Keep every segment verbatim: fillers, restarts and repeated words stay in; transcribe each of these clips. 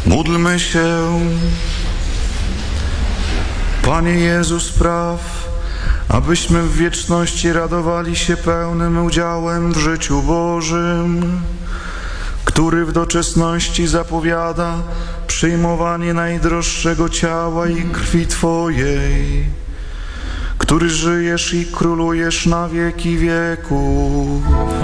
Módlmy się. Panie Jezu, spraw, abyśmy w wieczności radowali się pełnym udziałem w życiu Bożym, który w doczesności zapowiada przyjmowanie najdroższego ciała i krwi Twojej, który żyjesz i królujesz na wieki wieków.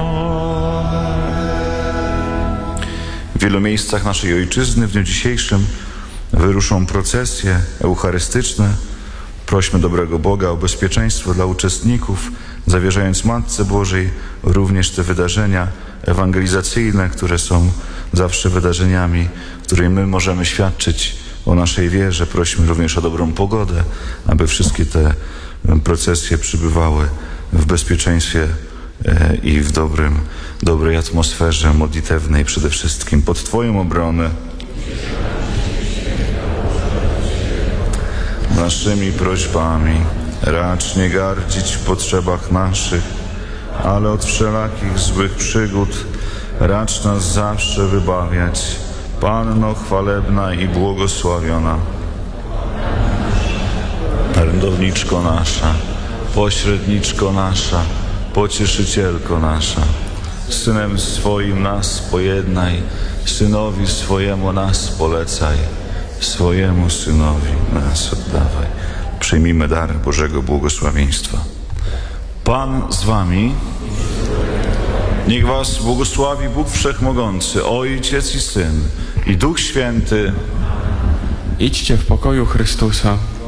W wielu miejscach naszej Ojczyzny w dniu dzisiejszym wyruszą procesje eucharystyczne. Prośmy dobrego Boga o bezpieczeństwo dla uczestników, zawierzając Matce Bożej również te wydarzenia ewangelizacyjne, które są zawsze wydarzeniami, w których my możemy świadczyć o naszej wierze. Prośmy również o dobrą pogodę, aby wszystkie te procesje przybywały w bezpieczeństwie i w dobrym, dobrej atmosferze modlitewnej przede wszystkim pod Twoją obronę. Naszymi prośbami racz nie gardzić w potrzebach naszych, ale od wszelakich złych przygód racz nas zawsze wybawiać. Panno chwalebna i błogosławiona, orędowniczko nasza, pośredniczko nasza, pocieszycielko nasza, Synem swoim nas pojednaj, Synowi swojemu nas polecaj, swojemu Synowi nas oddawaj. Przyjmijmy dar Bożego błogosławieństwa. Pan z wami. Niech was błogosławi Bóg Wszechmogący, Ojciec i Syn i Duch Święty. Idźcie w pokoju Chrystusa.